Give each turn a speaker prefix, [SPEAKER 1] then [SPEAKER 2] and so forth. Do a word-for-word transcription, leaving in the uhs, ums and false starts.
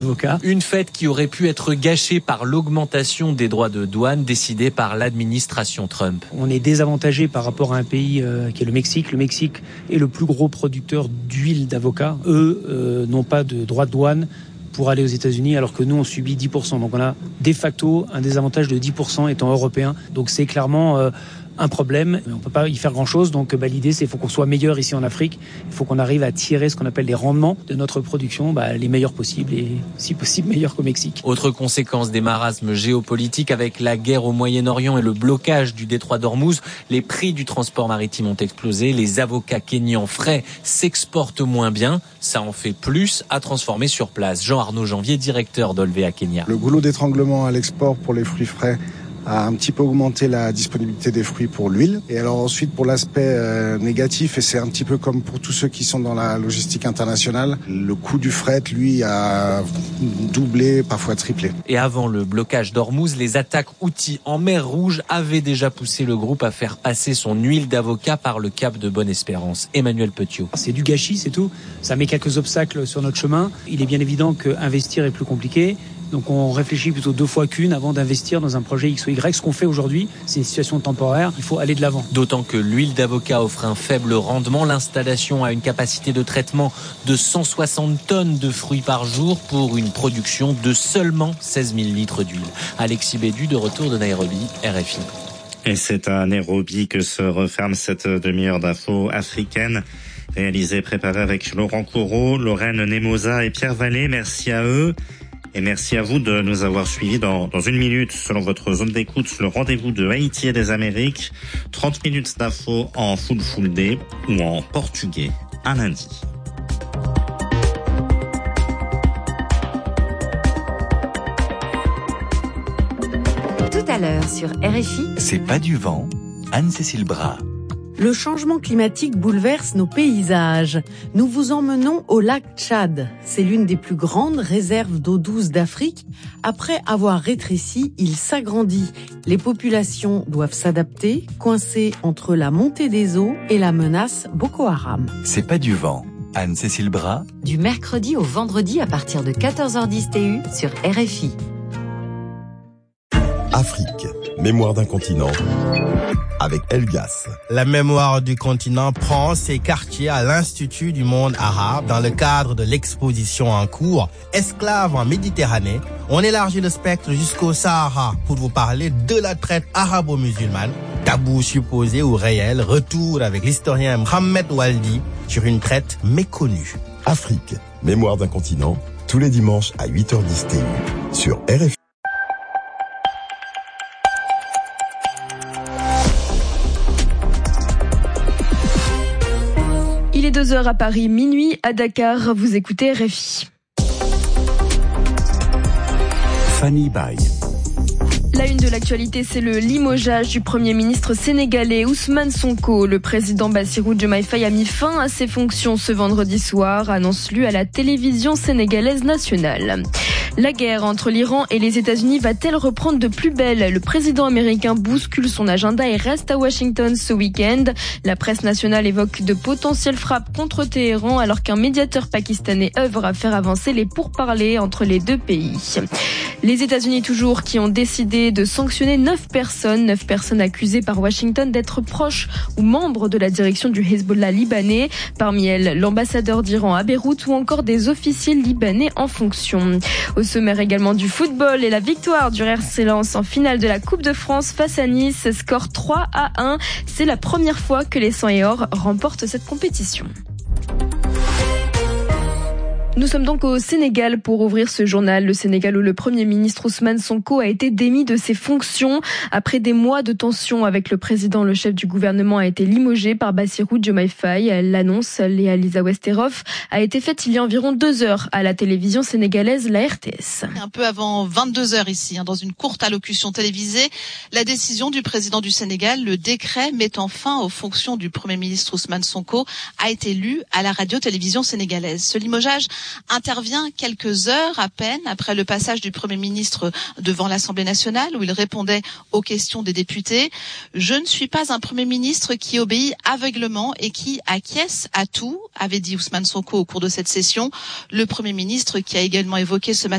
[SPEAKER 1] d'avocat.
[SPEAKER 2] Une fête qui aurait pu être gâchée par l'augmentation des droits de douane décidée par l'administration Trump.
[SPEAKER 1] On est désavantagé par rapport à un pays euh, qui est le Mexique. Le Mexique est le plus gros producteur d'huile d'avocat. Eux euh, n'ont pas de droits de douane pour aller aux États-Unis, alors que nous, on subit dix pour cent. Donc on a de facto un désavantage de dix pour cent étant européen. Donc c'est clairement euh, un problème. On ne peut pas y faire grand-chose. Donc bah, l'idée, c'est qu'il faut qu'on soit meilleur ici en Afrique. Il faut qu'on arrive à tirer ce qu'on appelle les rendements de notre production, bah, les meilleurs possibles et si possible meilleurs qu'au Mexique.
[SPEAKER 2] Autre conséquence des marasmes géopolitiques avec la guerre au Moyen-Orient et le blocage du détroit d'Ormuz, les prix du transport maritime ont explosé. Les avocats kényans frais s'exportent moins bien. Ça en fait plus à transformer sur place. Jean-Arnaud Janvier, directeur d'Olvea Kenya.
[SPEAKER 3] Le goulot d'étranglement à l'export pour les fruits frais a un petit peu augmenté la disponibilité des fruits pour l'huile. Et alors ensuite, pour l'aspect euh, négatif, et c'est un petit peu comme pour tous ceux qui sont dans la logistique internationale, le coût du fret, lui, a doublé, parfois triplé.
[SPEAKER 2] Et avant le blocage d'Ormuz, les attaques Houthis en mer Rouge avaient déjà poussé le groupe à faire passer son huile d'avocat par le cap de Bonne-Espérance. Emmanuel Petiot.
[SPEAKER 1] C'est du gâchis, c'est tout. Ça met quelques obstacles sur notre chemin. Il est bien évident qu'investir est plus compliqué. Donc on réfléchit plutôt deux fois qu'une avant d'investir dans un projet X ou Y. Ce qu'on fait aujourd'hui, c'est une situation temporaire. Il faut aller de l'avant.
[SPEAKER 2] D'autant que l'huile d'avocat offre un faible rendement. L'installation a une capacité de traitement de cent soixante tonnes de fruits par jour pour une production de seulement seize mille litres d'huile. Alexis Bédu, de retour de Nairobi, R F I.
[SPEAKER 4] Et c'est à Nairobi que se referme cette demi-heure d'infos africaine. Réalisée, préparée avec Laurent Corot, Lorraine Nemosa et Pierre Vallée. Merci à eux. Et merci à vous de nous avoir suivis dans, dans une minute, selon votre zone d'écoute, le rendez-vous de Haïti et des Amériques. trente minutes d'infos en full full day ou en portugais un lundi.
[SPEAKER 5] Tout à l'heure sur R F I.
[SPEAKER 6] C'est pas du vent, Anne-Cécile Bras.
[SPEAKER 7] Le changement climatique bouleverse nos paysages. Nous vous emmenons au lac Tchad. C'est l'une des plus grandes réserves d'eau douce d'Afrique. Après avoir rétréci, il s'agrandit. Les populations doivent s'adapter, coincées entre la montée des eaux et la menace Boko Haram.
[SPEAKER 6] C'est pas du vent. Anne-Cécile Bras.
[SPEAKER 5] Du mercredi au vendredi à partir de quatorze heures dix T U sur R F I.
[SPEAKER 8] Afrique, mémoire d'un continent. Avec Elgas.
[SPEAKER 9] La mémoire du continent prend ses quartiers à l'Institut du monde arabe dans le cadre de l'exposition en cours Esclaves en Méditerranée. On élargit le spectre jusqu'au Sahara pour vous parler de la traite arabo-musulmane. Tabou supposé ou réel, retour avec l'historien Mohamed Waldi sur une traite méconnue.
[SPEAKER 8] Afrique, mémoire d'un continent, tous les dimanches à huit heures dix T U sur R F I.
[SPEAKER 10] Il est deux heures à Paris, minuit à Dakar, vous écoutez R F I.
[SPEAKER 6] Fanny Baye.
[SPEAKER 10] La une de l'actualité, c'est le limogeage du Premier ministre sénégalais Ousmane Sonko. Le président Bassirou Diomaye Faye a mis fin à ses fonctions ce vendredi soir, annonce-lui à la télévision sénégalaise nationale. La guerre entre l'Iran et les États-Unis va-t-elle reprendre de plus belle ? Le président américain bouscule son agenda et reste à Washington ce week-end. La presse nationale évoque de potentielles frappes contre Téhéran alors qu'un médiateur pakistanais œuvre à faire avancer les pourparlers entre les deux pays. Les États-Unis toujours qui ont décidé de sanctionner neuf personnes, neuf personnes accusées par Washington d'être proches ou membres de la direction du Hezbollah libanais. Parmi elles, l'ambassadeur d'Iran à Beyrouth ou encore des officiers libanais en fonction. Au sommaire également du football et la victoire du R C Lens en finale de la Coupe de France face à Nice, score trois à un. C'est la première fois que les Sang et Or remportent cette compétition. Nous sommes donc au Sénégal pour ouvrir ce journal. Le Sénégal où le Premier ministre Ousmane Sonko a été démis de ses fonctions. Après des mois de tension avec le président, le chef du gouvernement a été limogé par Bassirou Diomaye Faye. L'annonce, Léa Lisa Westerhoff, a été faite il y a environ deux heures à la télévision sénégalaise, la R T S.
[SPEAKER 11] Un peu avant vingt-deux heures ici, hein, dans une courte allocution télévisée, la décision du président du Sénégal, le décret mettant fin aux fonctions du Premier ministre Ousmane Sonko, a été lu à la radio-télévision sénégalaise. Ce limogeage intervient quelques heures à peine après le passage du Premier ministre devant l'Assemblée nationale où il répondait aux questions des députés. Je ne suis pas un Premier ministre qui obéit aveuglement et qui acquiesce à tout, avait dit Ousmane Sonko au cours de cette session. Le Premier ministre qui a également évoqué ce matin